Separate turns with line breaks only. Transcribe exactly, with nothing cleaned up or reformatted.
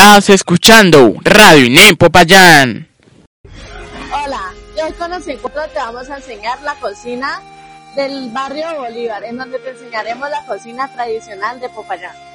Estás escuchando Radio INEM Popayán.
Hola, hoy con los encuentros te vamos a enseñar la cocina del barrio Bolívar, en donde te enseñaremos la cocina tradicional de Popayán.